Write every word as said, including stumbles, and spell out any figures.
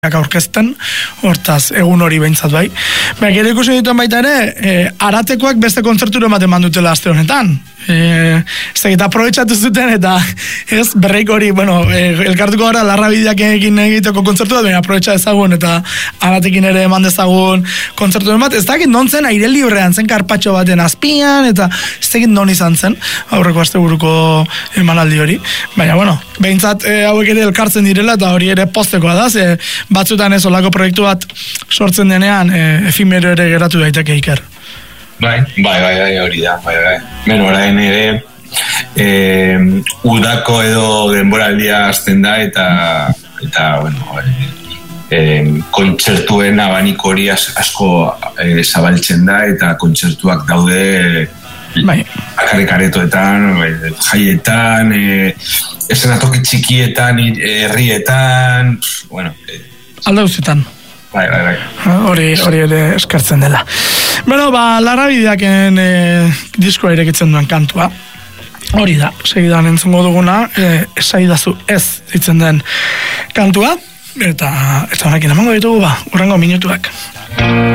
aurkezten, hortaz, egun hori behintzat bai. Ba, gero ikusi dituen baita ere, e, Aratekoak beste kontzerturo ematen mandutela aste honetan. E, ez egita aprobetxatu zuten eta ez, berreik hori, bueno, e, elkartuko gara Larrabideak egin egiteko kontzertu bat, baina aprobetxa ezagun eta Aratekin ere eman dezagun kontzertu bat, ez dakit non zen aire librean zen karpatxo baten azpian, eta ez dakit non izan zen, aurreko asteburuko emanaldi hori. Baina, bueno, behintzat e, hauek ere elkartzen direla eta hori ere postekoa da, ze batzutan ez olako proiektu bat sortzen denean e, efimero ere geratu daiteke Iker. Bai, bai, bai, bai, hori da, bai, bai. Beno, orain ere, e, udako edo denboraldia hasten da eta, eta bueno, e, kontzertuen abaniko hori asko e, zabaltzen da eta kontzertuak daude bai. Akarrekaretoetan, bai, jaietan, e, esenatoki txikietan, herrietan, bueno... E, alde guztietan. Bai, bai, bai. Hori, hori ere eskertzen dela. Bueno, ba, Larrabideaken e, diskoa irekitzen duen kantua. Hori da, segidan entzungo duguna, e, esaidazu ez ditzen den kantua, eta, eta honekin emango ditugu ba, urrengo minutuak.